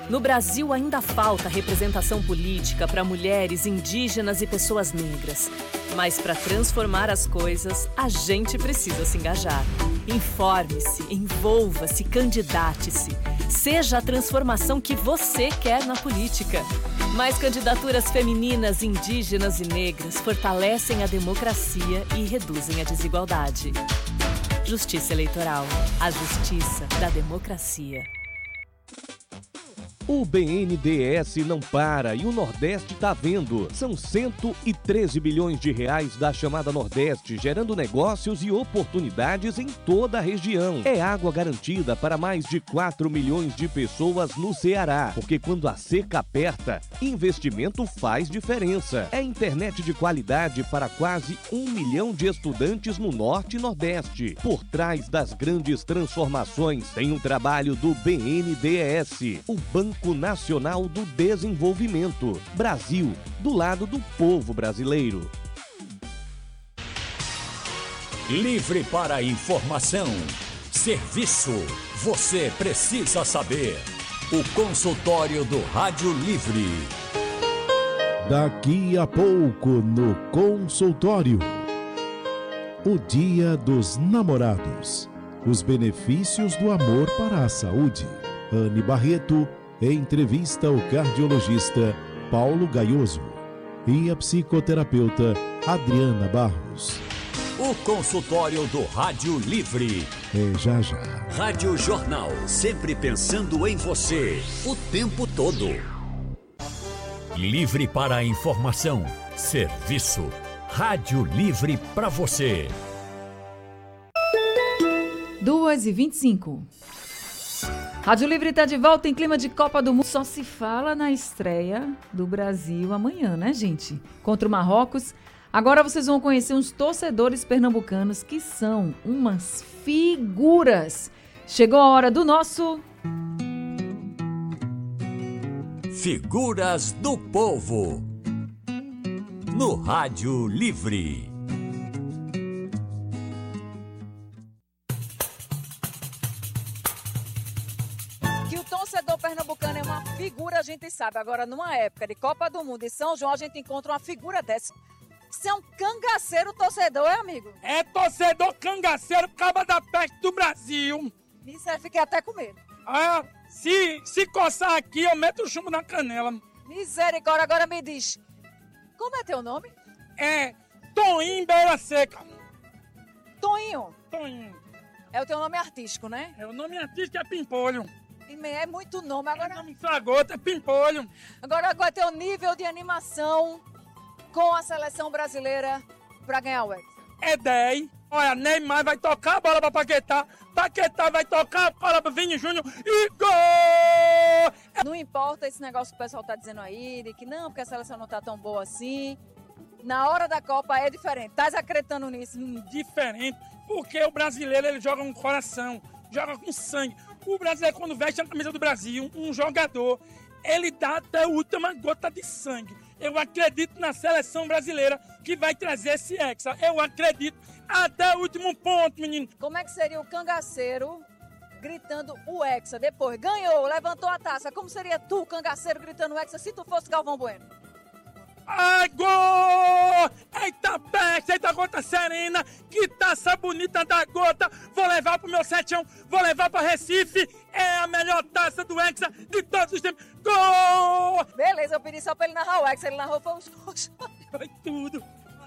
No Brasil ainda falta representação política para mulheres, indígenas e pessoas negras. Mas para transformar as coisas, a gente precisa se engajar. Informe-se, envolva-se, candidate-se. Seja a transformação que você quer na política. Mais candidaturas femininas, indígenas e negras fortalecem a democracia e reduzem a desigualdade. Justiça Eleitoral. A justiça da democracia. O BNDES não para e o Nordeste está vendo. São 113 bilhões de reais da chamada Nordeste, gerando negócios e oportunidades em toda a região. É água garantida para mais de 4 milhões de pessoas no Ceará, porque quando a seca aperta, investimento faz diferença. É internet de qualidade para quase 1 milhão de estudantes no Norte e Nordeste. Por trás das grandes transformações, tem o trabalho do BNDES, o Banco Nacional do Desenvolvimento. Brasil, do lado do povo brasileiro. Livre para informação. Serviço. Você precisa saber. O consultório do Rádio Livre. Daqui a pouco no consultório. O Dia dos Namorados. Os benefícios do amor para a saúde. Anne Barreto entrevista o cardiologista Paulo Gaioso e a psicoterapeuta Adriana Barros. O consultório do Rádio Livre. É já já. Rádio Jornal, sempre pensando em você, o tempo todo. Livre para a informação, serviço. Rádio Livre para você. 2h25. Rádio Livre está de volta em clima de Copa do Mundo. Só se fala na estreia do Brasil amanhã, né, gente? Contra o Marrocos. Agora vocês vão conhecer uns torcedores pernambucanos que são umas figuras. Chegou a hora do nosso... Figuras do Povo. No Rádio Livre. Torcedor pernambucano é uma figura, a gente sabe. Agora, numa época de Copa do Mundo e São João, a gente encontra uma figura dessa. Você é um cangaceiro torcedor, é, amigo? É torcedor cangaceiro, caba da peste do Brasil. Isso aí, fiquei até com medo. Ah, se coçar aqui, eu meto o chumbo na canela. Misericórdia, agora me diz, como é teu nome? É Toninho Beira Seca. Toninho? Toninho. É o teu nome artístico, né? É, o nome artístico é Pimpolho. É muito nome. Agora... É nome Fragota, é Pimpolho. Agora teu nível de animação com a seleção brasileira pra ganhar o Hexa. É 10. Olha, Neymar vai tocar a bola pra Paquetá. Paquetá vai tocar a bola pra Vini Júnior e gol! Não importa esse negócio que o pessoal tá dizendo aí, de que não, porque a seleção não tá tão boa assim. Na hora da Copa é diferente. Tá acreditando nisso? Diferente, porque o brasileiro ele joga com coração, joga com sangue. O brasileiro, quando veste a camisa do Brasil, um jogador, ele dá até a última gota de sangue. Eu acredito na seleção brasileira que vai trazer esse Hexa. Eu acredito até o último ponto, menino. Como é que seria o cangaceiro gritando o Hexa depois? Ganhou, levantou a taça. Como seria tu, cangaceiro, gritando o Hexa se tu fosse Galvão Bueno? Ai, gol! Eita peste, eita gota serena, que taça bonita da gota. Vou levar pro meu setão, vou levar pra Recife. É a melhor taça do Hexa de todos os tempos. Gol! Beleza, eu pedi só pra ele narrar o Hexa, ele narrou foi tudo.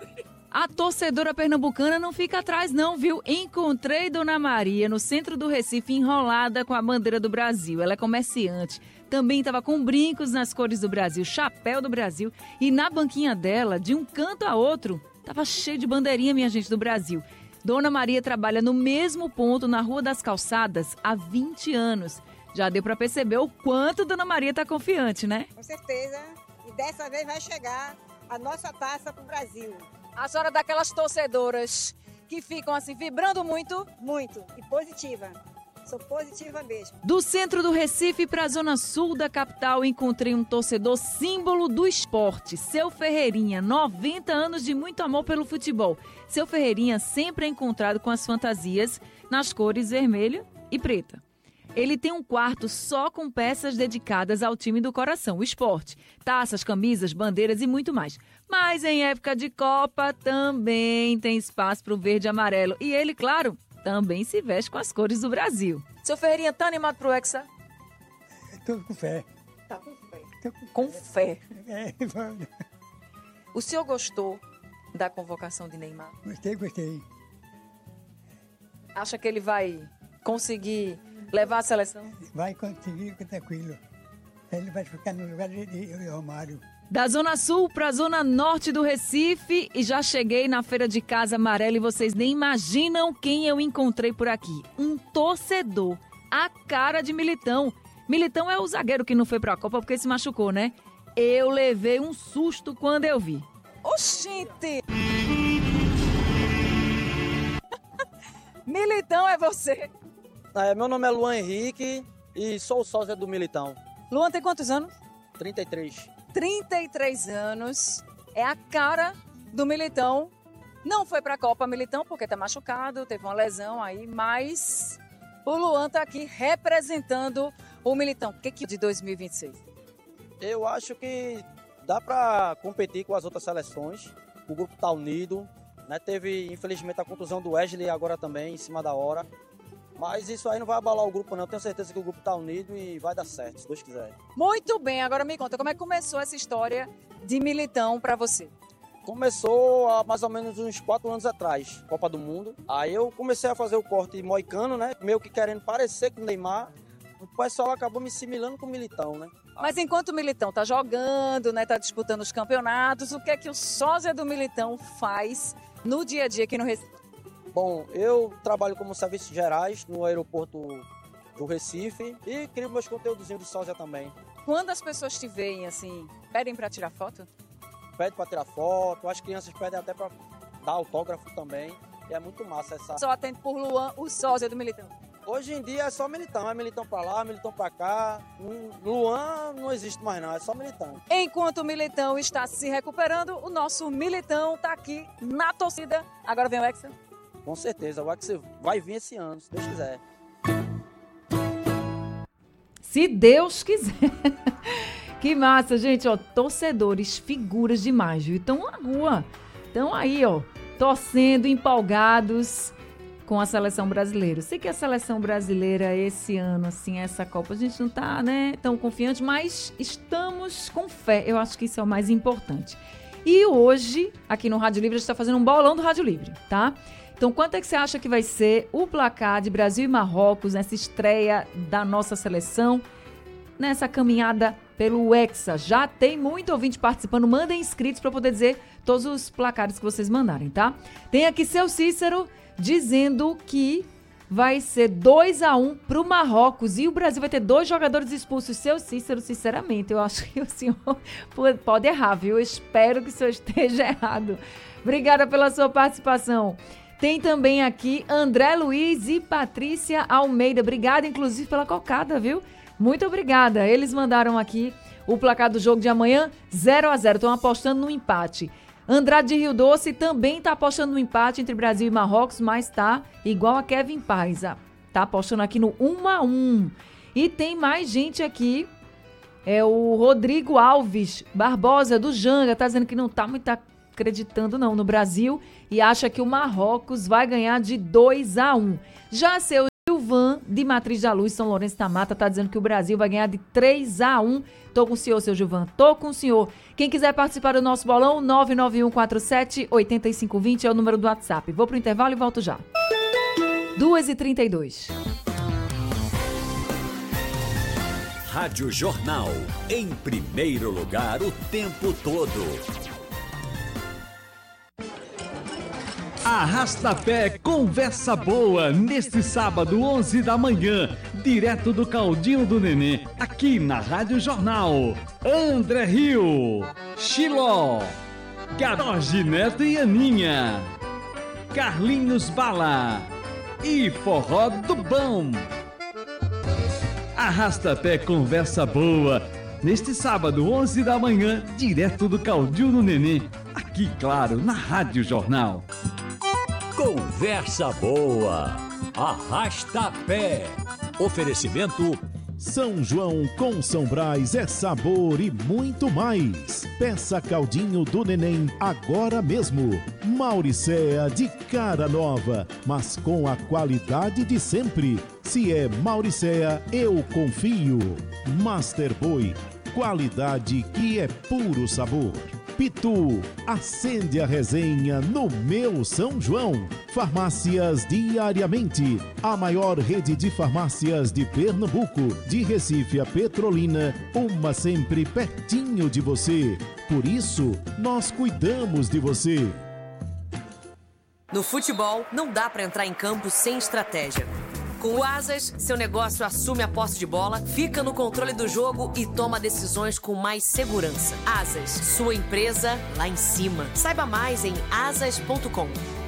A torcedora pernambucana não fica atrás não, viu? Encontrei Dona Maria no centro do Recife enrolada com a bandeira do Brasil. Ela é comerciante. Também estava com brincos nas cores do Brasil, chapéu do Brasil. E na banquinha dela, de um canto a outro, estava cheio de bandeirinha, minha gente, do Brasil. Dona Maria trabalha no mesmo ponto, na Rua das Calçadas, há 20 anos. Já deu para perceber o quanto Dona Maria está confiante, né? Com certeza. E dessa vez vai chegar a nossa taça para o Brasil. A senhora é daquelas torcedoras que ficam assim, vibrando muito? Muito. E positiva. Sou positiva mesmo. Do centro do Recife para a zona sul da capital, encontrei um torcedor símbolo do esporte, Seu Ferreirinha, 90 anos de muito amor pelo futebol. Seu Ferreirinha sempre é encontrado com as fantasias nas cores vermelha e preta. Ele tem um quarto só com peças dedicadas ao time do coração, o esporte. Taças, camisas, bandeiras e muito mais. Mas em época de Copa também tem espaço para o verde e amarelo. E ele, claro, também se veste com as cores do Brasil. Seu Ferreirinha, tá animado pro Hexa? Tô com fé. Tá com fé. Com fé. É, O senhor gostou da convocação de Neymar? gostei. Acha que ele vai conseguir levar a seleção? Vai conseguir, tranquilo. Ele vai ficar no lugar de Romário. Da Zona Sul para a Zona Norte do Recife e já cheguei na Feira de Casa Amarela e vocês nem imaginam quem eu encontrei por aqui. Um torcedor, a cara de Militão. Militão é o zagueiro que não foi para a Copa porque se machucou, né? Eu levei um susto quando eu vi. Oxente! Militão é você? Meu nome é Luan Henrique e sou o sósia do Militão. Luan tem quantos anos? 33. 33 anos. É a cara do Militão. Não foi pra Copa Militão porque tá machucado, teve uma lesão aí, mas o Luan tá aqui representando o Militão. O que de 2026? Eu acho que dá pra competir com as outras seleções. O grupo tá unido, né? Teve, infelizmente, a contusão do Wesley agora também, em cima da hora. Mas isso aí não vai abalar o grupo, não. Tenho certeza que o grupo tá unido e vai dar certo, se Deus quiser. Muito bem. Agora me conta, como é que começou essa história de Militão pra você? Começou há mais ou menos uns 4 anos atrás, Copa do Mundo. Aí eu comecei a fazer o corte moicano, né? Meio que querendo parecer com o Neymar. O pessoal acabou me assimilando com o Militão, né? Mas enquanto o Militão tá jogando, né? Tá disputando os campeonatos, o que é que o sósia do Militão faz no dia a dia aqui no Recife? Bom, eu trabalho como serviços gerais no aeroporto do Recife e crio meus conteúdozinhos de sósia também. Quando as pessoas te veem assim, pedem pra tirar foto? Pede pra tirar foto, as crianças pedem até pra dar autógrafo também. E é muito massa essa... Só atende por Luan, o sósia do Militão? Hoje em dia é só Militão, é Militão pra lá, Militão pra cá. Luan não existe mais não, é só Militão. Enquanto o Militão está se recuperando, o nosso Militão tá aqui na torcida. Agora vem o Hexa. Com certeza, o Hexa vai vir esse ano, se Deus quiser. Se Deus quiser. Que massa, gente, ó, torcedores, figuras demais, viu? Estão na rua, estão aí, ó, torcendo, empolgados com a seleção brasileira. Eu sei que a seleção brasileira esse ano, assim, essa Copa, a gente não tá, né, tão confiante, mas estamos com fé. Eu acho que isso é o mais importante. E hoje, aqui no Rádio Livre, a gente está fazendo um bolão do Rádio Livre, tá? Então, quanto é que você acha que vai ser o placar de Brasil e Marrocos nessa estreia da nossa seleção, nessa caminhada pelo Hexa? Já tem muito ouvinte participando. Mandem inscritos para poder dizer todos os placares que vocês mandarem, tá? Tem aqui seu Cícero dizendo que vai ser 2-1 pro Marrocos e o Brasil vai ter 2 jogadores expulsos. Seu Cícero, sinceramente, eu acho que o senhor pode errar, viu? Eu espero que o senhor esteja errado. Obrigada pela sua participação. Tem também aqui André Luiz e Patrícia Almeida. Obrigada, inclusive, pela cocada, viu? Muito obrigada. Eles mandaram aqui o placar do jogo de amanhã, 0-0. Estão apostando no empate. Andrade de Rio Doce também está apostando no empate entre Brasil e Marrocos, mas está igual a Kevin Paz. Está apostando aqui no 1-1. E tem mais gente aqui. É o Rodrigo Alves Barbosa, do Janga. Está dizendo que não está muito acreditando não no Brasil e acha que o Marrocos vai ganhar de 2-1. Já seu Gilvan, de Matriz da Luz, São Lourenço da Mata, tá dizendo que o Brasil vai ganhar de 3-1. Tô com o senhor, seu Gilvan. Tô com o senhor. Quem quiser participar do nosso bolão, 99147-8520 é o número do WhatsApp. Vou pro intervalo e volto já. 2h32. Rádio Jornal. Em primeiro lugar o tempo todo. Arrasta-pé Conversa Boa, neste sábado, 11 da manhã, direto do Caldinho do Nenê, aqui na Rádio Jornal. André Rio, Chiló, Jorge Neto e Aninha, Carlinhos Bala e Forró do Bom. Arrasta-pé Conversa Boa, neste sábado, 11 da manhã, direto do Caldinho do Nenê, aqui, claro, na Rádio Jornal. Conversa boa, arrasta pé. Oferecimento São João com São Brás é sabor e muito mais. Peça caldinho do neném agora mesmo. Mauricéa de cara nova, mas com a qualidade de sempre. Se é Mauricéa, eu confio. Master Boy, qualidade que é puro sabor. Pitu, acende a resenha no meu São João. Farmácias Diariamente, a maior rede de farmácias de Pernambuco, de Recife a Petrolina, uma sempre pertinho de você. Por isso, nós cuidamos de você. No futebol, não dá para entrar em campo sem estratégia. Com o Asas, seu negócio assume a posse de bola, fica no controle do jogo e toma decisões com mais segurança. Asas, sua empresa lá em cima. Saiba mais em asas.com.